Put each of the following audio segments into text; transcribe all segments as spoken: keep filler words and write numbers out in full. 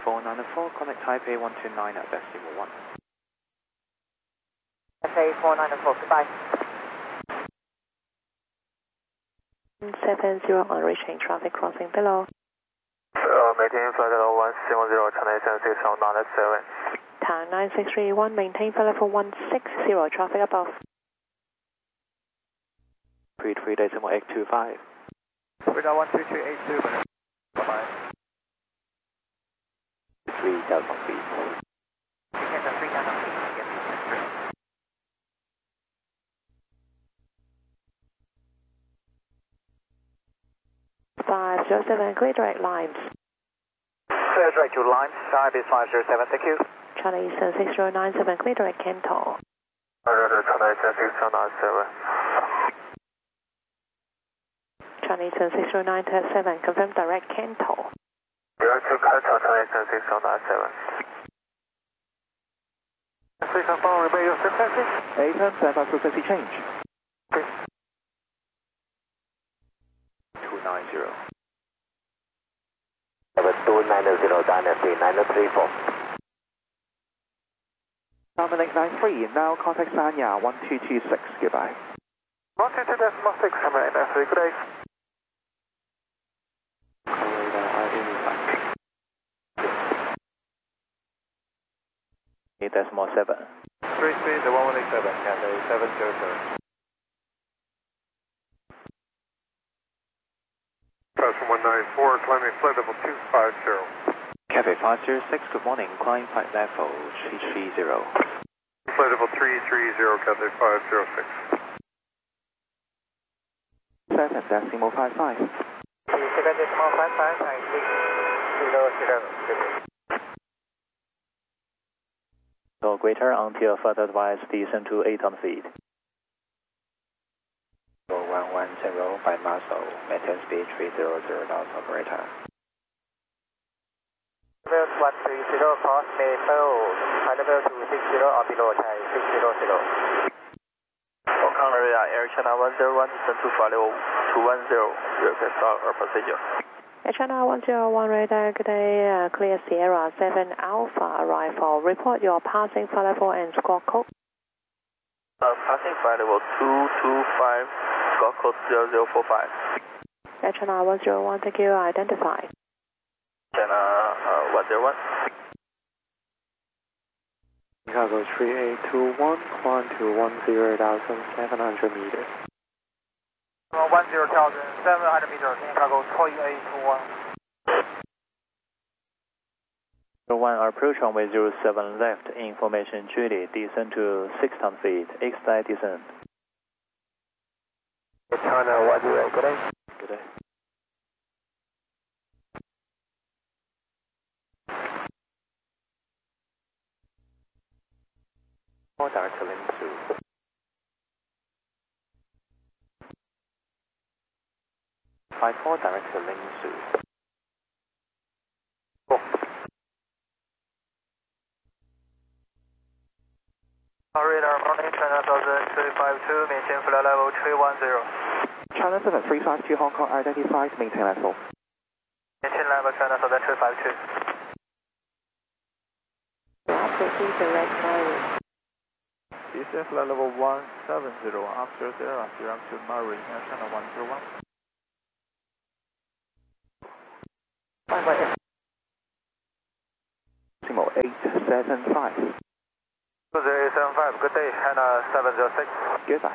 four nine four, connect Taipei one two nine at decimal one. Taipei four nine four, goodbye. seven zero on reaching traffic crossing below. Uh, maintain flight level one seven zero, China seven six zero nine seven. Town nine six three one, maintain flight level one six zero, traffic above. three three decimal eight two five. Radar one two two eight two, bye bye. three thousand feet. three thousand feet, yes. five zero seven, clear direct lines. Clear direct to lines, Taipei five zero seven, thank you. China Eastern six zero nine seven, clear direct Canton. Roger, China Eastern six zero nine seven. China Eastern six zero nine seven, confirm direct Canton. Direct to Canton, China Eastern six zero nine seven. Please confirm, rebate your frequency. eight ten, stand by frequency change. Okay. two nine zero. two nine zero, Dynasty nine three four. Dominic nine three, now contact Sanya one two two six, goodbye. one two two decimal six, Dominic nine three, good day. eight decimal seven. three three, the one one eight seven, Cathay seven zero zero. Person one nine four, climbing flight level two five zero. Cathay five zero six, good morning, climb flight level three three zero. Flight level three three zero, Cathay five zero six. seven decimal five five. seven decimal five five, nine six zero zero. So greater until further advice, descend to eight hundred feet. one one zero by muscle, maintain speed three zero zero knots, operator. Level one three zero, cross maple, high level two six zero or below, Thai six zero zero. Welcome area, Air China one zero one, descend to flight level two one zero, request start or procedure. Air China one zero one radar, good day, uh, clear Sierra seven Alpha arrival. Report your passing flight level and squawk code. Uh, passing flight level two two five, squawk code zero zero four five. Air China one zero one, thank you, identify. China uh, one zero one. Chicago three eight two one, climb to one zero thousand seven hundred meters. one zero thousand seven hundred meters, Chicago three eight two one. one approach runway zero seven left, information Julie, descend to six hundred feet, exit descent. China one zero, good day. Good day. Four direct to link two. Five four direct to link two. Radar morning, China seven three five two, maintain flight level three one zero. China seven three five two, Hong Kong identified, maintain level. Maintain level China seven three five two. Proceed direct Marine. Descend flight level one seven zero, after Sierra, direct to Marine, Air China one zero one. Bye bye. Decimal eight seven five. two zero eight seven five, good day, China seven zero six. Goodbye.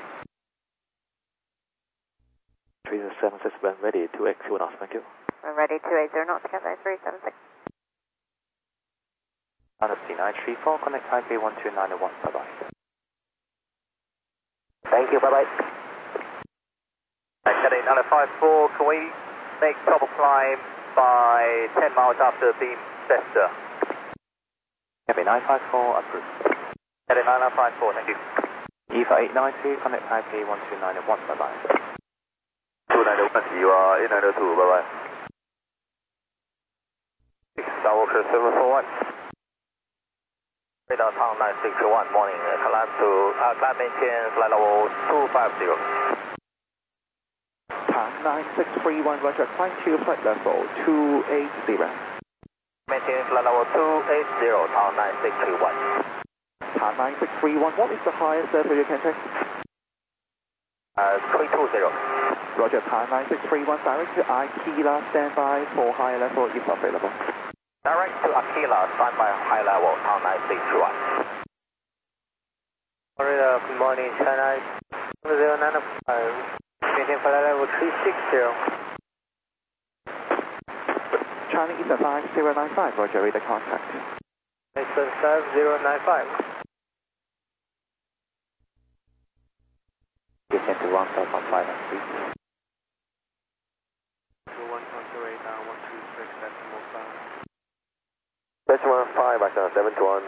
three zero seven six, when ready to execute knots, thank you. We're ready to eight zero knots, Cathay three seven six. Dynasty nine three four, connect Taipei one two nine one, bye bye. Thank you, bye bye. Cathay nine five four, can we make double climb by ten miles after beam Bester? Cathay nine five four, approved. Cathay nine five four, thank you. E V A eight nine two, connect Taipei one two nine one, bye bye. two nine one, you are eight nine two, bye bye. Skywalker seven four one. Radar town nine six one, morning, climb to, uh, climb maintain flight level two five zero. Town nine six three one, roger, climb to flight level two eight zero. Maintain flight level zero, town nine six three one. Town nine six three one, what is the highest level you can take? Uh, three two zero. Roger, Town nine six three one, direct to Aquila, standby for higher level if available. Direct to Aquila, standby high level, town nine six three one. Florida, good morning, China zero nine five, maintain flight level three six zero. China Eastern five zero nine five, roger, radar contact. Eastern five zero nine five. Descend to one thousand five hundred feet. one two eight, one two six, decimal five. Decimal five, Axon seven one.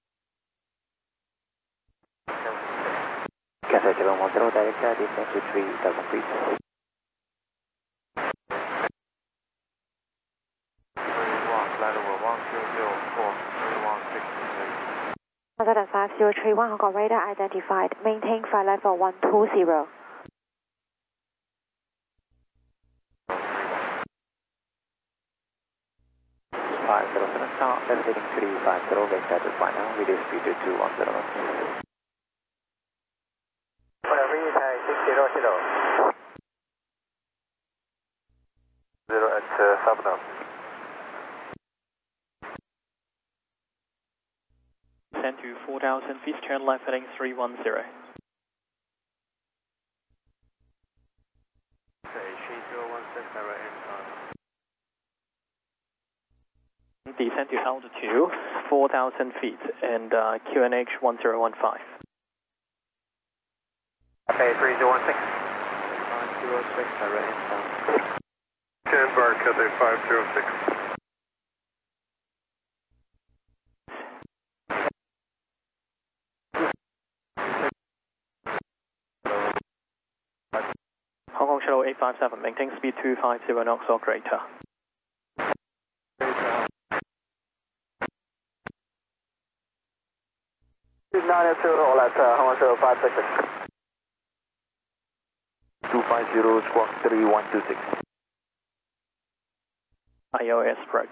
Cathay seven one zero, direct descend to three thousand feet. Mazda five zero three one, Hong Kong radar identified. Maintain flight level one two zero. five zero seven, start, left heading three five zero, get status right now, reduce speed to two one zero. six zero zero. Zero at uh, Sabna. Descend to four thousand feet, turn left heading three one zero. Okay, three zero one six, direct income. Descend to altitude four thousand feet and uh, Q N H one zero one five. Okay, three zero one six. five zero six, direct income. Canberra, Cathay five zero six. Hong Kong Shuttle eight five seven, maintain speed two five zero knots or greater. nine two, all at uh, Hong Kong Shuttle five six six. two five zero, squawk three one two six. I O S approach.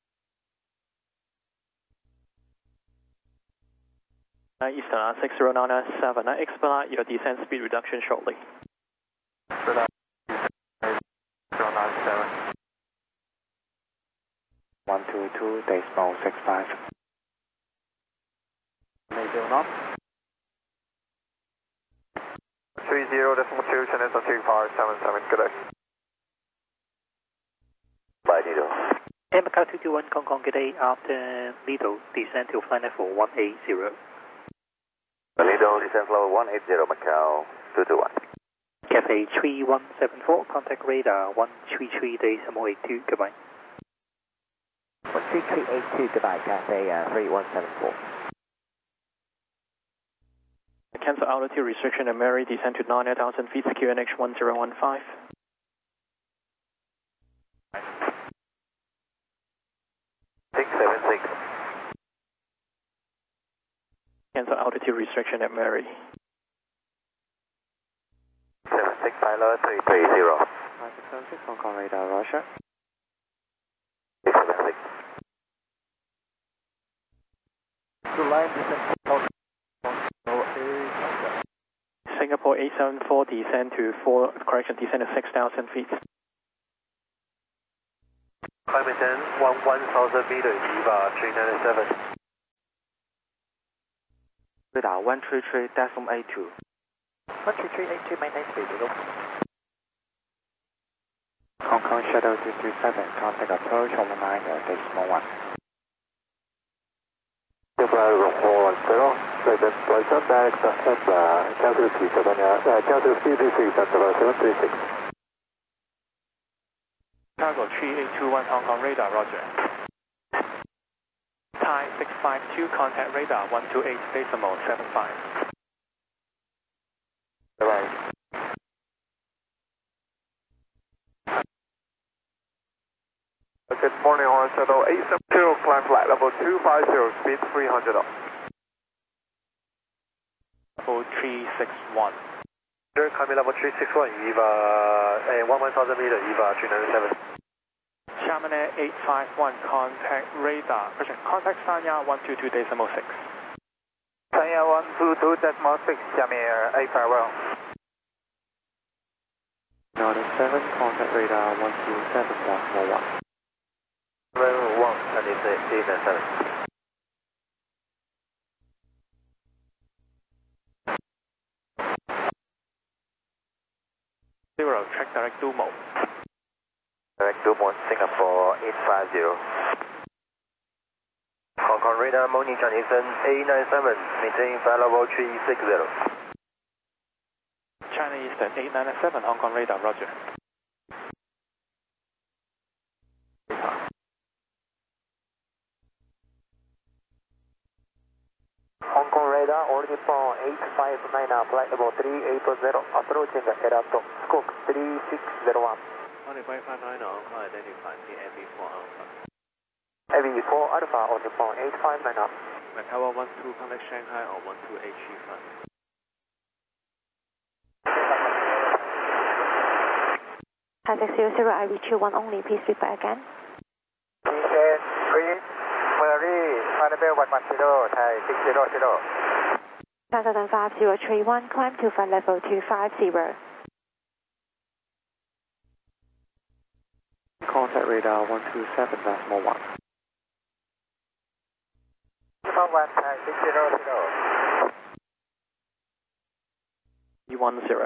Uh, Eastern six zero nine seven, uh, expedite your descent speed reduction shortly. zero nine seven. one two two, decimal six five. Zero knots. three zero decimal two, ten is on three five seven seven, good day. Bye, Lido. M Macau two two one, Hong Kong, good day. After Lido, descend to flight level one eight zero. Lido, descent level one eight zero, Macau two two one. Cathay three one seven four, contact radar one three three decimal eight two, goodbye. one three three eight two, goodbye, Cathay uh, three one seven four. Cancel altitude restriction and Mary, descend to nine thousand feet, Q N H one zero one five. six seven six. Cancel altitude restriction at Mary. seven six, pilot three three zero. five six seven six, Hong Kong radar, roger. six seven six. To line descent. Singapore eight seven four, descend to four, correction, descend to six thousand feet. Climate ten, one one thousand meters, Eva three nine seven. Radar one three three decimal eight two. one three three eight two, maintain speed, Lido. Hong Kong Shuttle two three seven, contact approach over nine decimal one. Flight one zero, present Brighton, direct Canberra, Council C seven, uh, Council C B three, Canberra seven three six. Cargo three eight two one, Hong Kong radar, roger. Thai six five two, contact radar one two eight decimal seven five. Bye-bye. Good morning, Hong Kong Shuttle eight seven two, climb flight level two five zero, speed three hundred knots. Level three six one. Climbing level three six one, Eva, uh, one one thousand meter, Eva three nine seven. Chamonix eight five one, contact radar. Correction, contact Sanya one two two decimal six. Sanya one two two decimal six, Xiamen eight five one. nine seven, contact radar one two seven decimal one. seven one, eight seven. Zero, check direct Dumo. Direct Dumont, Singapore eight five zero. Hong Kong radar, Morning China Eastern eight nine seven, maintain flight level three six zero. China Eastern eight nine seven, Hong Kong radar, roger. Hong Kong radar, all Nippon eight five nine, flight level three eight zero, approaching Erato, scope three six zero one. On the five five nine, Hong Kong identified the A V four Alpha. A V four Alpha on Nippon eight five nine. Macau one two, contact Shanghai or one two H E five. Contact zero zero, I reach you one only, please repeat again. Descent three, Murray, Annabelle one one zero, Thai six zero zero. Southern five zero three one, climb to flight level two five zero. Contact radar one two seven decimal one. one Thai six zero zero. E one zero.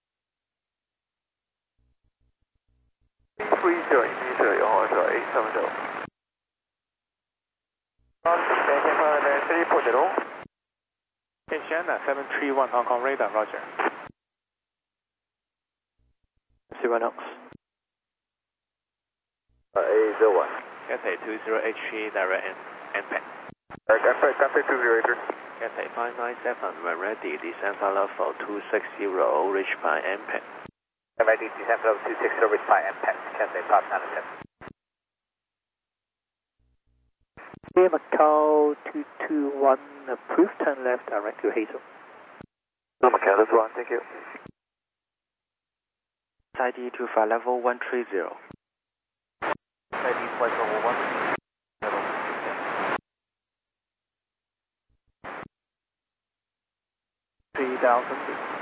three zero, three zero, eight seven zero. three four zero. Asiana seven three one, Hong Kong radar, roger. Zero Knox. eight zero one. Cathay two zero H E, direct and impact. Cathay, Cathay two zero eight. Cathay five nine seven, when ready, descend flight level two six zero, reach by impact. Ready, descend flight level two six zero, reach by impact. Cathay Park nine seven. Air Macau two two one, approved, turn left, direct to Hazel. Macau, that's one, thank you. I D to flight level one three zero. I D flight level one. three thousand feet.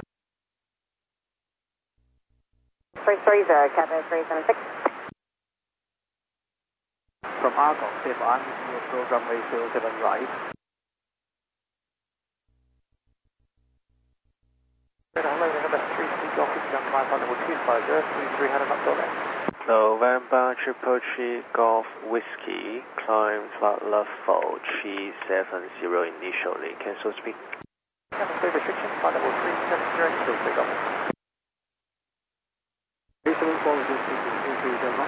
three three zero, Cathay three seven six. From Argon, if I'm your program way zero seven right. November Triple G Golf Whiskey, climb flight level three seven zero initially. Cancel speed. Say restriction, flight level three seven zero, still take off. three seven four, reduce speed to three three zero.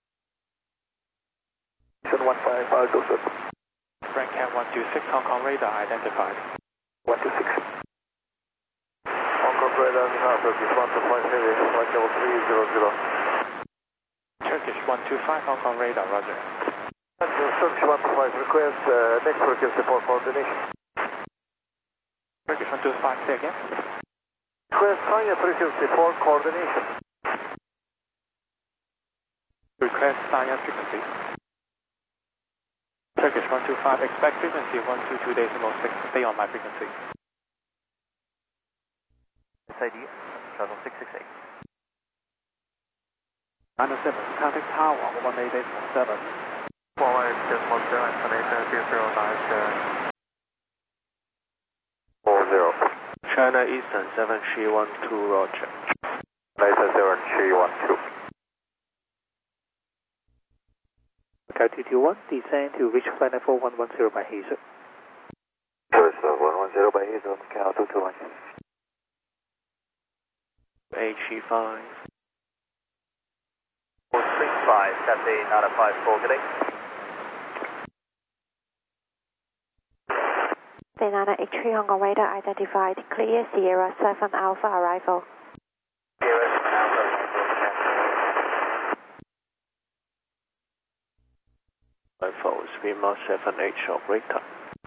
one five five two six. Frank Cam one two six, Hong Kong radar identified. one two six. Hong Kong radar, Turkish one two five heavy, flight level three zero zero. Turkish one two five, Hong Kong radar, roger. Turkish one two five, request uh, next frequency for coordination. Turkish one two five, say again. Request higher frequency for coordination. Request Sanya frequency. Turkish one two five, expect frequency one two two decimal six, stay on my frequency. S I D, shuttle six six eight. nine seven, contact tower one eight eight seven. one eight decimal seven, connection zero nine seven. four zero. China Eastern seven three one two, roger. Later seven three one two. Macau two two one, descend to reach flight level one one zero by Hazel. First one one zero by Hazel, Macau two two one. H E five. four six five, Cathay nine five four, good day. Nana eight three, Hong Kong radar identified, clear Sierra seven Alpha arrival. Sierra seven Alpha Level speed mark seven eight, operator.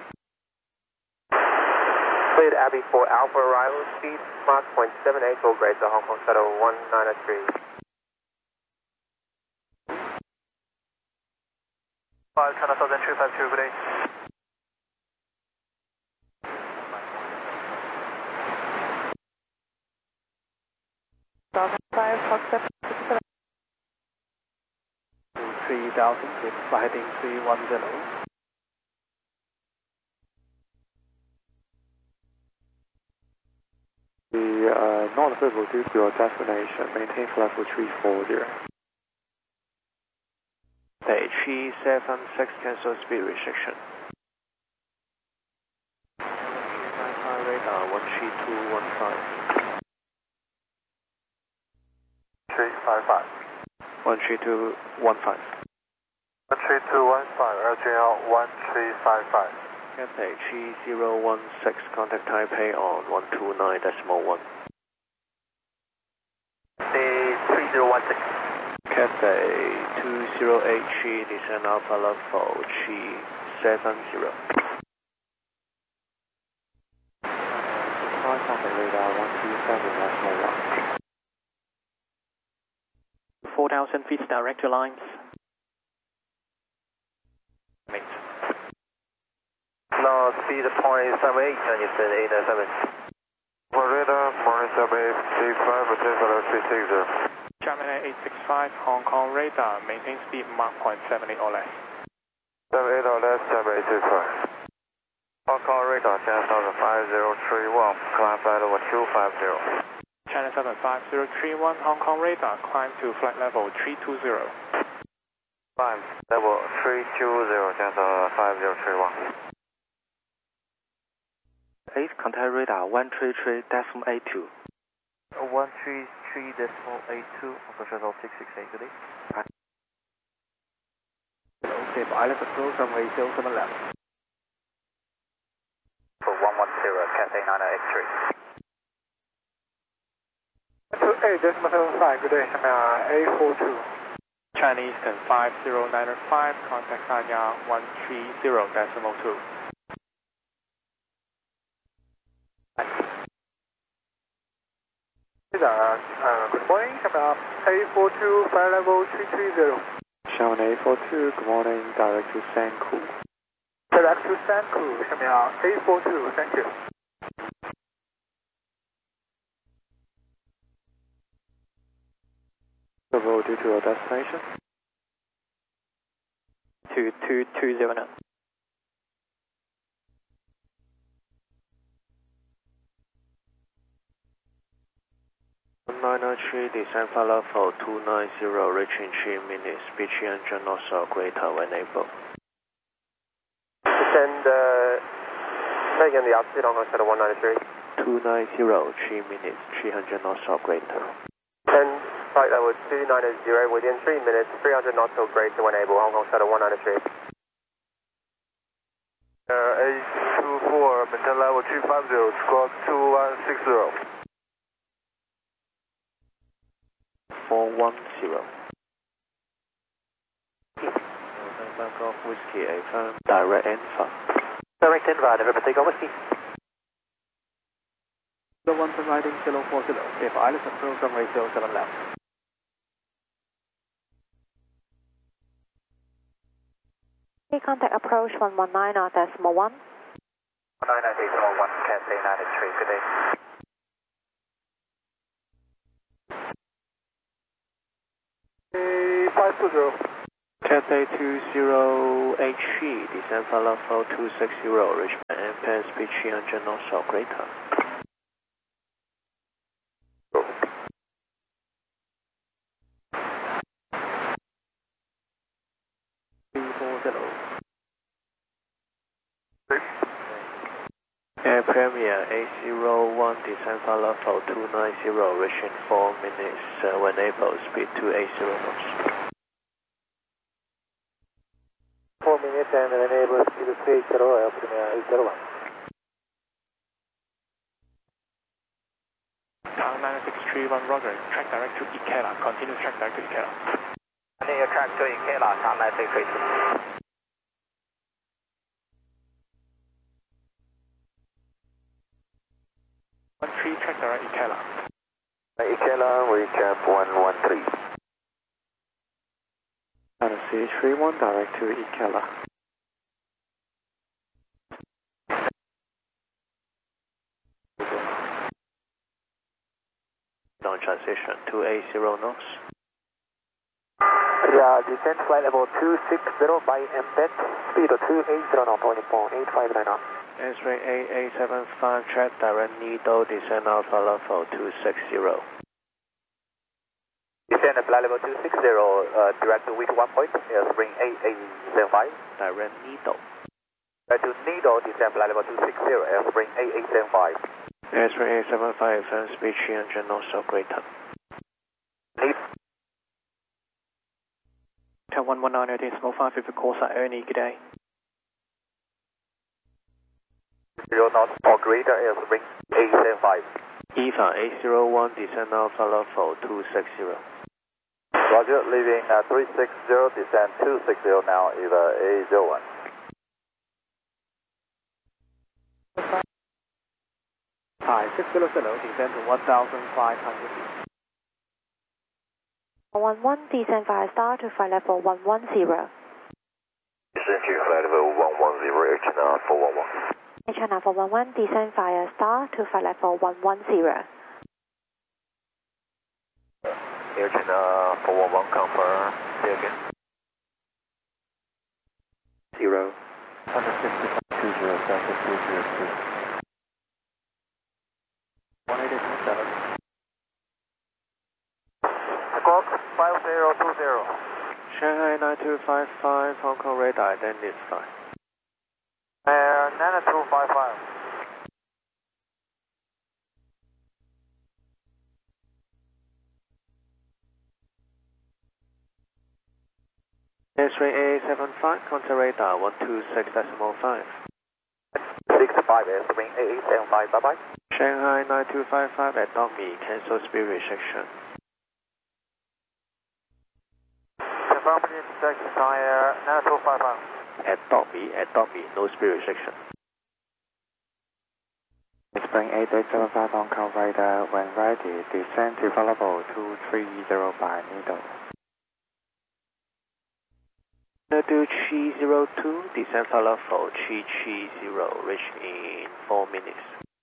Cleared Abbey four Alpha arrival, speed Mach point seven eight, operator Hong Kong Shuttle one nine three. China Southern three five two, good day. five, Fox seven, three thousand feet, heading three one zero. The uh, not available due to your destination. Maintain flight level three four zero. Day three seven six, cancel speed restriction. Radar one three two one five. three five five. one three two one five. one three two one five, L J L one three five five. Cathay three zero one six, contact Taipei on one two nine decimal one. three zero one six. Cathay two zero eight three, descend Alpha level three seven zero. Contact radar one two seven decimal one. four thousand feet, direct to lines. Mate. No, speed point seven eight, and you said eight seven. Radar, point seven eight, eight five, return for three six zero. Gemini eight six five, Hong Kong radar, maintain speed Mach point seven eight or less. seven eight or less, seven eight six five. Hong Kong radar, China Southern five zero three one, climb flight over two five zero. China Southern five zero three one, Hong Kong radar, climb to flight level three two zero. Climb level three two zero, China Southern five zero three one. eight, contact radar one three three decimal eight two. one three three decimal eight two, Uncle Shuttle six six eight, good day. Okay, pilot approach from zero seven left. For one one zero, Cathay nine eight three. two eight decimal seven five, good day, A four two. China Eastern five zero nine five, contact Sanya one three zero decimal two. Uh, good morning, A four two, flight level three three zero. Sherman A four two, good morning, direct to Sanku. Direct to Sanku, A four two, thank you. Level due to your destination. two two two zero nine. nine nine three, descend flight level two nine zero, reaching three minutes, speed three hundred knots or greater when able. Descend, uh, say again the altitude on Shuttle one nine three. two nine zero, three minutes, three hundred knots or greater. ten, flight level two nine zero, within three minutes, three hundred knots or greater when able, Hong Kong Shuttle one nine three. Uh, A two four, maintain level two five zero, squawk two one six zero. four one zero. November Golf Whiskey, a firm direct Alpha. Direct invite, everybody go whiskey. The one providing zero four zero, okay, pilot approach from zero seven left. contact approach one one nine decimal one. one nine decimal one, Cathay nine three, good day. five two zero. Cathay two zero eight three, descend flight level two six zero, reach and pass speed three hundred knots or greater. three four zero. Air Premier eight zero one, descend flight level two nine zero, reaching four minutes uh, when able, speed two eight zero knots. four minutes and enable speed three eight zero, Air Premier eight zero one. Tower nine six three one, Roger, track direct to Ikela, continue track direct to Ikela. Continue track to Ikela, Tower nine six three two. one three, track direct Ikela. Ikela, recap one one three. C three one direct to Ikela. On transition, two eighty knots. Yeah, descent flight level two six zero by embed, speed of two eighty knots, point eight five nine knots. X-ray eight eight seven five, check direct needle, descent alpha level two six zero. Descent flight level two six zero, uh, direct to weak one point, spring eight eight seven five. Direct needle. Direct to needle, descent flight level two six zero, spring eight eight seven five. X-ray eight seven five, F M speed three hundred knots or greater. Need. Hotel one one nine decimal five with the course at Ernie, good day. Zero knots or greater, spring eight seven five. E V A eight zero one, descent alpha level two six zero. Roger, leaving uh, three six zero, descent two six zero now, E V A eight zero one. Hi, six zero zero, descend to one thousand five hundred feet. one one, descend via star to flight level one one zero. Descent to flight level one one zero, H N R four one one. H N R four one one, descend via star to flight level one one zero. H N R four one one, confirm. Say again. Zero. one sixty-five, two zero seven, two zero two. one eighty seven. Squawk five zero two zero. Shanghai nine two five five, Hong Kong radar identified. Uh, nine two five five. X-ray eight seven five, contact radar one two six decimal five. six five, spring eight eight seven five, bye bye. Shanghai nine two five five, adopt me, cancel speed restriction. Confirm intersection on air nine two five five. Adopt me, adopt me, no speed restriction. Spring eight eight seven five on call radar, when ready, descend to level two three zero by needle. Do three zero two, descent for level three three zero, reach in four minutes.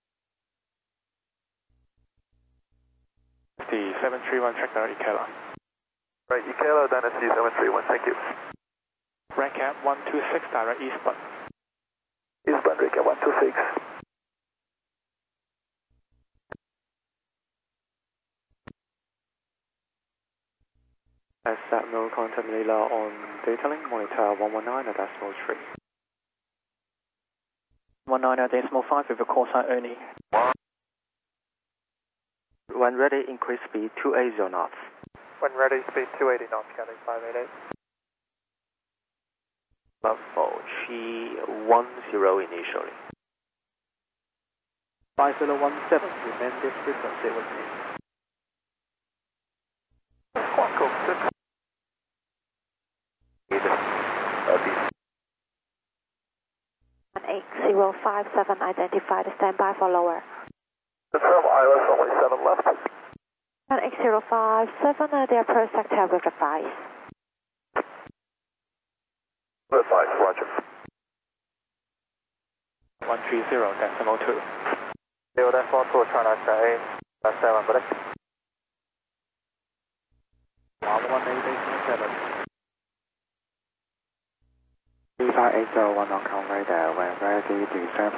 The seven three one tractor Ikela. Right, Ikela, Dynasty seven three one, thank you. Redcat one two six, direct eastbound. Eastbound, Redcat one two six. Accept no contact Manila on detailing, monitor one one nine at decimal three. one nine decimal five with the course at Ernie. When ready, increase speed two eighty knots. When ready, speed two eighty knots, Cathay five eight eight. Level three one zero initially. five zero one seven, remain this frequency with me. Quantum six. one eight zero five seven identified, standby for lower. Confirm I L S only seven left. one eight zero five seven, uh, the approach sector with advice. Advice, roger. one three zero decimal two. Zero decimal two, turn out eight, that's seven, but one one eight eight seven. E V A eight zero one on call radar, when ready, descend